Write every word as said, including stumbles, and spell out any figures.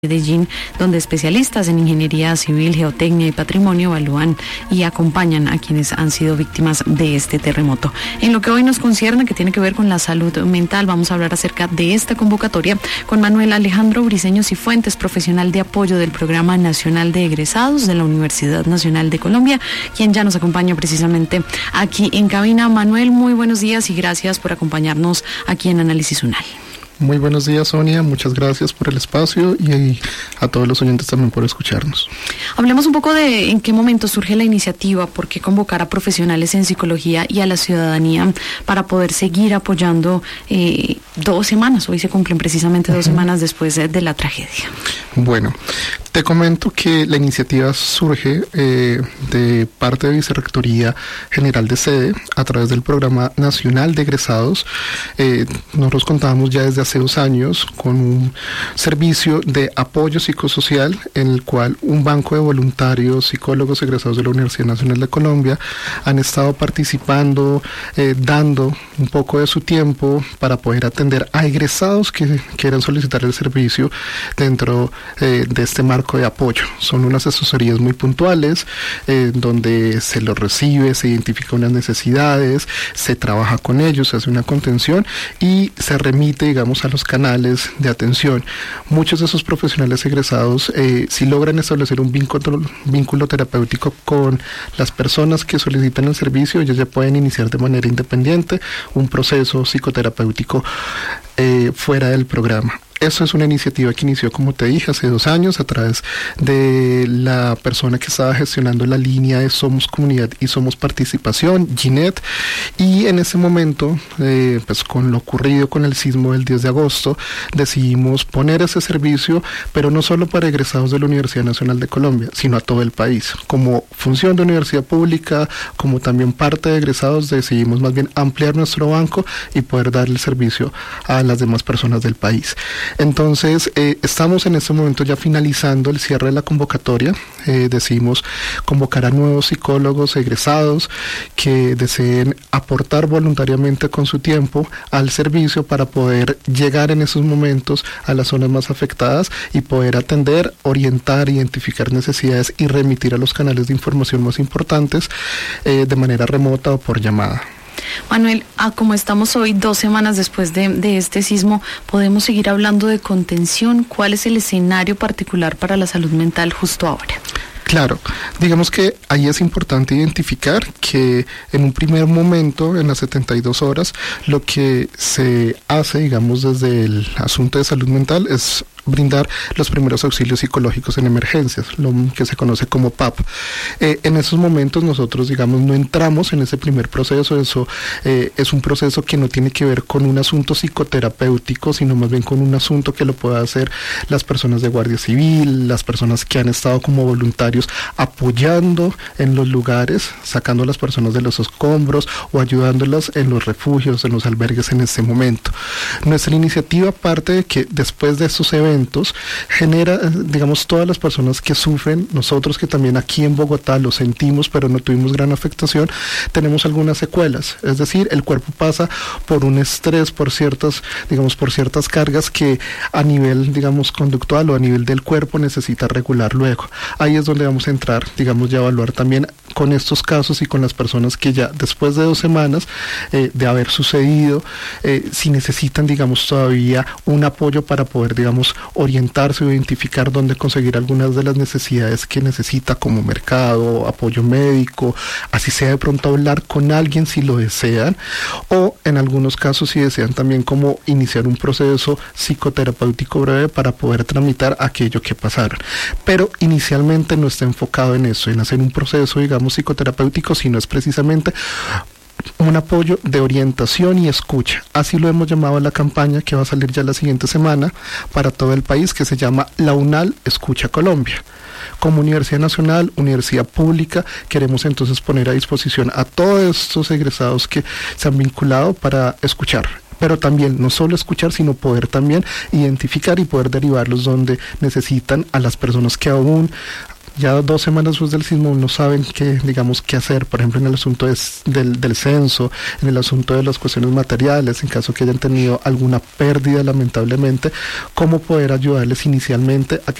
Medellín, donde especialistas en ingeniería civil, geotecnia y patrimonio evalúan y acompañan a quienes han sido víctimas de este terremoto. En lo que hoy nos concierne, que tiene que ver con la salud mental, vamos a hablar acerca de esta convocatoria con Manuel Alejandro Briceño Cifuentes, profesional de apoyo del Programa Nacional de Egresados de la Universidad Nacional de Colombia, quien ya nos acompaña precisamente aquí en cabina. Manuel, muy buenos días y gracias por acompañarnos aquí en Análisis UNAL. Muy buenos días, Sonia, muchas gracias por el espacio y a todos los oyentes también por escucharnos. Hablemos un poco de en qué momento surge la iniciativa, por qué convocar a profesionales en psicología y a la ciudadanía para poder seguir apoyando eh, dos semanas, hoy se cumplen precisamente dos uh-huh. semanas después de, de la tragedia. Bueno, te comento que la iniciativa surge eh, de parte de Vicerrectoría General de Sede a través del Programa Nacional de Egresados. Eh, nosotros contábamos ya desde hace dos años con un servicio de apoyo psicosocial en el cual un banco de voluntarios, psicólogos egresados de la Universidad Nacional de Colombia han estado participando, eh, dando un poco de su tiempo para poder atender a egresados que quieran solicitar el servicio dentro eh, de este marco de apoyo. Son unas asesorías muy puntuales eh, donde se los recibe, se identifica unas necesidades, se trabaja con ellos, se hace una contención y se remite, digamos, a los canales de atención. Muchos de esos profesionales egresados, eh, si logran establecer un vínculo, vínculo terapéutico con las personas que solicitan el servicio, ellos ya pueden iniciar de manera independiente un proceso psicoterapéutico eh, fuera del programa. Eso es una iniciativa que inició, como te dije, hace dos años a través de la persona que estaba gestionando la línea de Somos Comunidad y Somos Participación, Ginette, y en ese momento, eh, pues con lo ocurrido con el sismo del diez de agosto, decidimos poner ese servicio, pero no solo para egresados de la Universidad Nacional de Colombia, sino a todo el país. Como función de universidad pública, como también parte de egresados, decidimos más bien ampliar nuestro banco y poder darle servicio a las demás personas del país. Entonces, eh, estamos en este momento ya finalizando el cierre de la convocatoria. Eh, decidimos convocar a nuevos psicólogos egresados que deseen aportar voluntariamente con su tiempo al servicio para poder llegar en esos momentos a las zonas más afectadas y poder atender, orientar, identificar necesidades y remitir a los canales de información más importantes eh, de manera remota o por llamada. Manuel, ah, como estamos hoy, dos semanas después de, de este sismo, ¿podemos seguir hablando de contención? ¿Cuál es el escenario particular para la salud mental justo ahora? Claro, digamos que ahí es importante identificar que en un primer momento, en las setenta y dos horas, lo que se hace, digamos, desde el asunto de salud mental es brindar los primeros auxilios psicológicos en emergencias, lo que se conoce como P A P. Eh, en esos momentos nosotros, digamos, no entramos en ese primer proceso. Eso eh, es un proceso que no tiene que ver con un asunto psicoterapéutico, sino más bien con un asunto que lo puedan hacer las personas de Guardia Civil, las personas que han estado como voluntarios apoyando en los lugares, sacando a las personas de los escombros o ayudándolas en los refugios, en los albergues en este momento. Nuestra iniciativa parte de que después de estos eventos genera, digamos, todas las personas que sufren, nosotros que también aquí en Bogotá lo sentimos, pero no tuvimos gran afectación, tenemos algunas secuelas, es decir, el cuerpo pasa por un estrés, por ciertas, digamos, por ciertas cargas que a nivel, digamos, conductual o a nivel del cuerpo necesita regular luego. Ahí es donde vamos a entrar, digamos, ya a evaluar también con estos casos y con las personas que ya después de dos semanas eh, de haber sucedido, eh, si necesitan, digamos, todavía un apoyo para poder, digamos, orientarse o identificar dónde conseguir algunas de las necesidades que necesita, como mercado, apoyo médico, así sea de pronto hablar con alguien si lo desean, o en algunos casos si desean también como iniciar un proceso psicoterapéutico breve para poder tramitar aquello que pasaron. Pero inicialmente no está enfocado en eso, en hacer un proceso, digamos, psicoterapéutico, sino es precisamente un apoyo de orientación y escucha. Así lo hemos llamado a la campaña que va a salir ya la siguiente semana para todo el país, que se llama La UNAL Escucha Colombia. Como Universidad Nacional, Universidad Pública, queremos entonces poner a disposición a todos estos egresados que se han vinculado para escuchar. Pero también no solo escuchar, sino poder también identificar y poder derivarlos donde necesitan a las personas que aún ya dos semanas después del sismo no saben qué, digamos, qué hacer, por ejemplo, en el asunto de, del, del censo, en el asunto de las cuestiones materiales, en caso que hayan tenido alguna pérdida lamentablemente, cómo poder ayudarles inicialmente a que